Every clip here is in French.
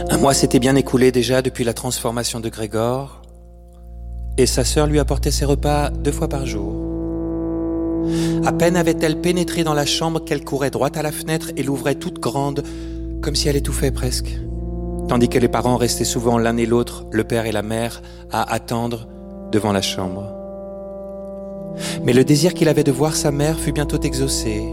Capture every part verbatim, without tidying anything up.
Un mois s'était bien écoulé déjà depuis la transformation de Grégor, et sa sœur lui apportait ses repas deux fois par jour. À peine avait-elle pénétré dans la chambre qu'elle courait droit à la fenêtre et l'ouvrait toute grande, comme si elle étouffait presque, tandis que les parents restaient souvent l'un et l'autre, le père et la mère, à attendre devant la chambre. Mais le désir qu'il avait de voir sa mère fut bientôt exaucé.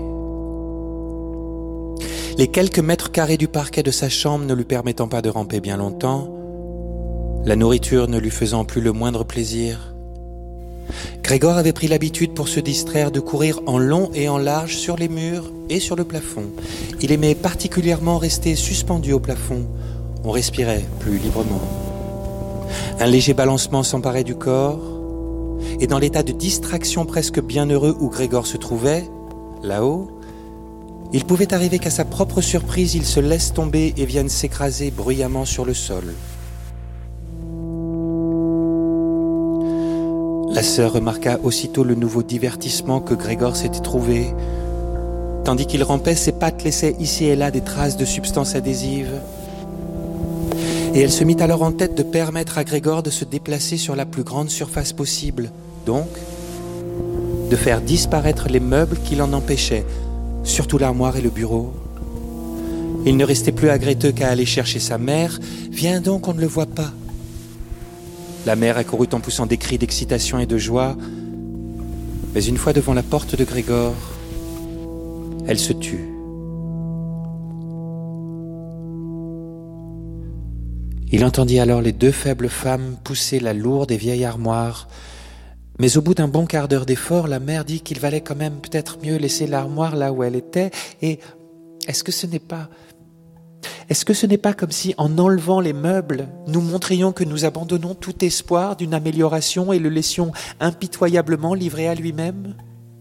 Les quelques mètres carrés du parquet de sa chambre ne lui permettant pas de ramper bien longtemps, la nourriture ne lui faisant plus le moindre plaisir, Grégor avait pris l'habitude pour se distraire de courir en long et en large sur les murs et sur le plafond. Il aimait particulièrement rester suspendu au plafond. On respirait plus librement. Un léger balancement s'emparait du corps, et dans l'état de distraction presque bienheureux où Grégor se trouvait, là-haut, il pouvait arriver qu'à sa propre surprise, il se laisse tomber et vienne s'écraser bruyamment sur le sol. La sœur remarqua aussitôt le nouveau divertissement que Grégor s'était trouvé. Tandis qu'il rampait, ses pattes laissaient ici et là des traces de substances adhésives. Et elle se mit alors en tête de permettre à Grégor de se déplacer sur la plus grande surface possible, donc de faire disparaître les meubles qui l'en empêchaient, surtout l'armoire et le bureau. Il ne restait plus à Grethe qu'à aller chercher sa mère. « Viens donc, on ne le voit pas !» La mère accourut en poussant des cris d'excitation et de joie, mais une fois devant la porte de Grégor, elle se tut. Il entendit alors les deux faibles femmes pousser la lourde et vieille armoire, mais au bout d'un bon quart d'heure d'effort, la mère dit qu'il valait quand même peut-être mieux laisser l'armoire là où elle était, et est-ce que ce n'est pas... Est-ce que ce n'est pas comme si, en enlevant les meubles, nous montrions que nous abandonnons tout espoir d'une amélioration et le laissions impitoyablement livré à lui-même ?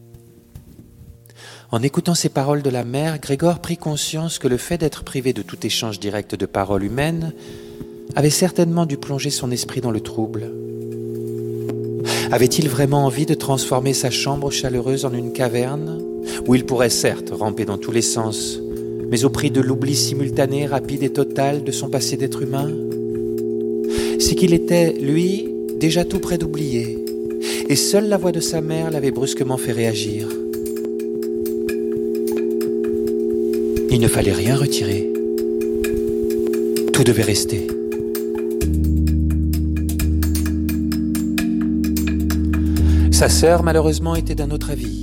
En écoutant ces paroles de la mère, Grégor prit conscience que le fait d'être privé de tout échange direct de paroles humaines avait certainement dû plonger son esprit dans le trouble. Avait-il vraiment envie de transformer sa chambre chaleureuse en une caverne, où il pourrait certes ramper dans tous les sens, mais au prix de l'oubli simultané, rapide et total de son passé d'être humain? C'est qu'il était, lui, déjà tout près d'oublier, et seule la voix de sa mère l'avait brusquement fait réagir. Il ne fallait rien retirer. Tout devait rester. Sa sœur, malheureusement, était d'un autre avis.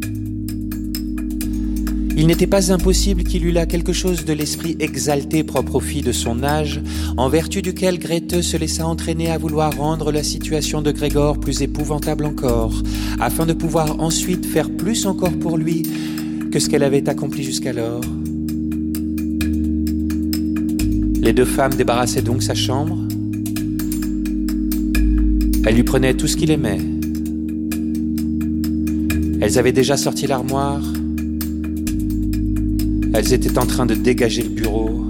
Il n'était pas impossible qu'il eût là quelque chose de l'esprit exalté propre aux filles de son âge, en vertu duquel Grethe se laissa entraîner à vouloir rendre la situation de Grégor plus épouvantable encore, afin de pouvoir ensuite faire plus encore pour lui que ce qu'elle avait accompli jusqu'alors. Les deux femmes débarrassaient donc sa chambre. Elles lui prenaient tout ce qu'il aimait. Elles avaient déjà sorti l'armoire. Elles étaient en train de dégager le bureau.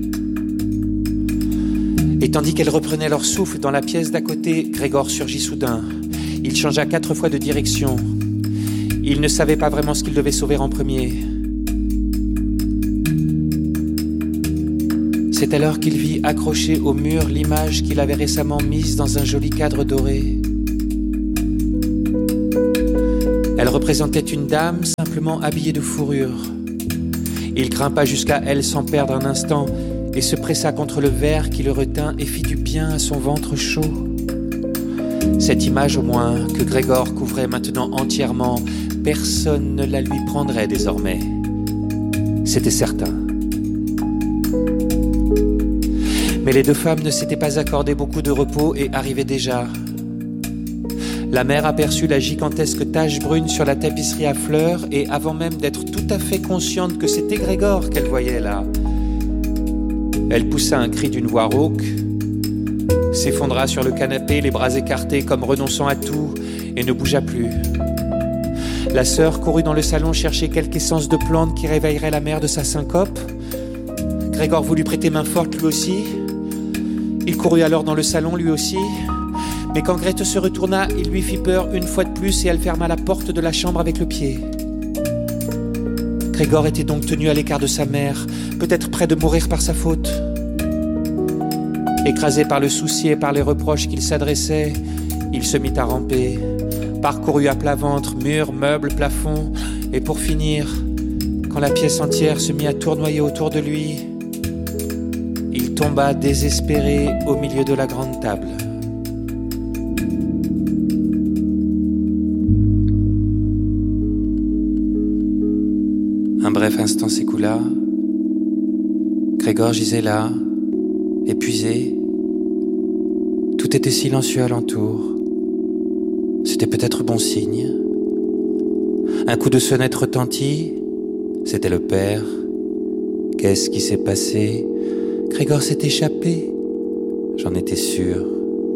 Et tandis qu'elles reprenaient leur souffle dans la pièce d'à côté, Grégor surgit soudain. Il changea quatre fois de direction. Il ne savait pas vraiment ce qu'il devait sauver en premier. C'est alors qu'il vit accrochée au mur l'image qu'il avait récemment mise dans un joli cadre doré. Elle représentait une dame simplement habillée de fourrure. Il grimpa jusqu'à elle sans perdre un instant et se pressa contre le verre qui le retint et fit du bien à son ventre chaud. Cette image au moins, que Grégor couvrait maintenant entièrement, personne ne la lui prendrait désormais. C'était certain. Mais les deux femmes ne s'étaient pas accordé beaucoup de repos et arrivaient déjà. La mère aperçut la gigantesque tache brune sur la tapisserie à fleurs et avant même d'être tout à fait consciente que c'était Grégor qu'elle voyait là, elle poussa un cri d'une voix rauque, s'effondra sur le canapé, les bras écartés comme renonçant à tout, et ne bougea plus. La sœur courut dans le salon chercher quelque essence de plante qui réveillerait la mère de sa syncope. Grégor voulut prêter main forte lui aussi. Il courut alors dans le salon lui aussi. Mais quand Grethe se retourna, il lui fit peur une fois de plus et elle ferma la porte de la chambre avec le pied. Grégor était donc tenu à l'écart de sa mère, peut-être près de mourir par sa faute. Écrasé par le souci et par les reproches qu'il s'adressait, il se mit à ramper, parcourut à plat ventre murs, meubles, plafonds, et pour finir, quand la pièce entière se mit à tournoyer autour de lui, il tomba désespéré au milieu de la grande table. Un bref instant s'écoula. Grégor gisait là, épuisé. Tout était silencieux alentour. C'était peut-être bon signe. Un coup de sonnette retentit. C'était le père. Qu'est-ce qui s'est passé? Grégor s'est échappé. J'en étais sûr.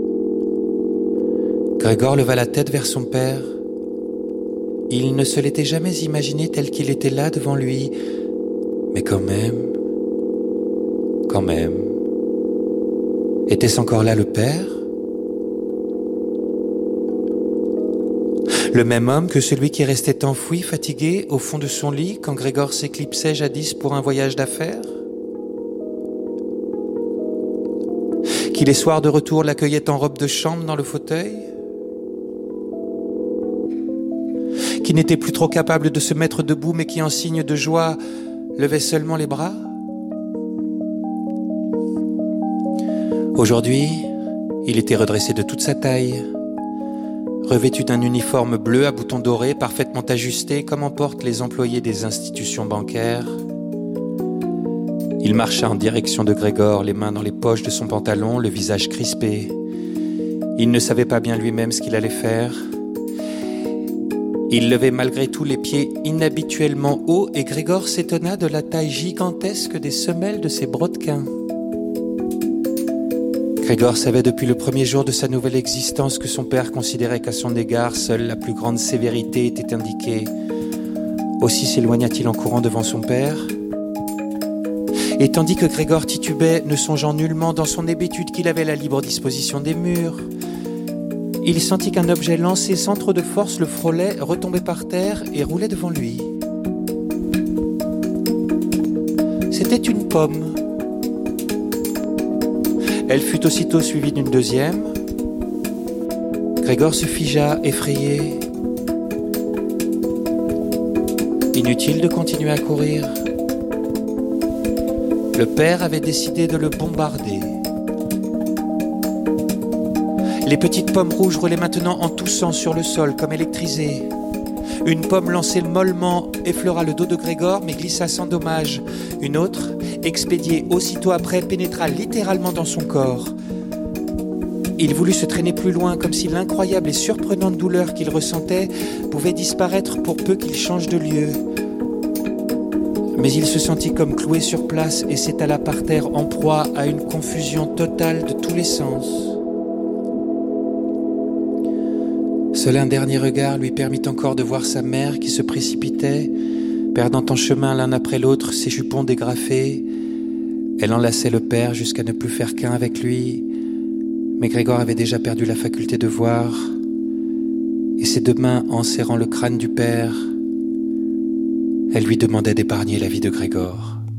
Grégor leva la tête vers son père. Il ne se l'était jamais imaginé tel qu'il était là devant lui. Mais quand même, quand même, était-ce encore là le père? Le même homme que celui qui restait enfoui, fatigué, au fond de son lit quand Grégor s'éclipsait jadis pour un voyage d'affaires? Qui les soirs de retour l'accueillait en robe de chambre dans le fauteuil? Qui n'était plus trop capable de se mettre debout mais qui en signe de joie levait seulement les bras? Aujourd'hui, il était redressé de toute sa taille, revêtu d'un uniforme bleu à boutons dorés, parfaitement ajusté comme en portent les employés des institutions bancaires. Il marcha en direction de Grégor, les mains dans les poches de son pantalon, le visage crispé. Il ne savait pas bien lui-même ce qu'il allait faire. Il levait malgré tout les pieds inhabituellement hauts et Grégor s'étonna de la taille gigantesque des semelles de ses brodequins. Grégor savait depuis le premier jour de sa nouvelle existence que son père considérait qu'à son égard, seule la plus grande sévérité était indiquée. Aussi s'éloigna-t-il en courant devant son père. Et tandis que Grégor titubait, ne songeant nullement dans son hébétude qu'il avait la libre disposition des murs, il sentit qu'un objet lancé sans trop de force le frôlait, retombait par terre et roulait devant lui. C'était une pomme. Elle fut aussitôt suivie d'une deuxième. Grégor se figea, effrayé. Inutile de continuer à courir. Le père avait décidé de le bombarder. Les petites pommes rouges roulaient maintenant en toussant sur le sol comme électrisées. Une pomme lancée mollement effleura le dos de Grégor mais glissa sans dommage. Une autre, expédiée aussitôt après, pénétra littéralement dans son corps. Il voulut se traîner plus loin comme si l'incroyable et surprenante douleur qu'il ressentait pouvait disparaître pour peu qu'il change de lieu. Mais il se sentit comme cloué sur place et s'étala par terre en proie à une confusion totale de tous les sens. Seul un dernier regard lui permit encore de voir sa mère qui se précipitait, perdant en chemin l'un après l'autre ses jupons dégrafés. Elle enlaçait le père jusqu'à ne plus faire qu'un avec lui, mais Grégor avait déjà perdu la faculté de voir, et ses deux mains enserrant le crâne du père, elle lui demandait d'épargner la vie de Grégor.